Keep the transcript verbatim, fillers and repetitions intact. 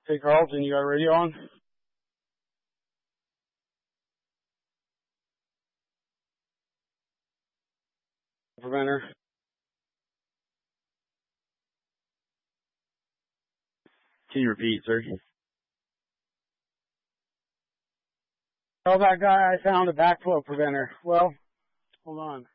Hey, Carlton, you got radio on? Preventer. Can you repeat, sir? Tell that guy I found a backflow preventer. Well, hold on.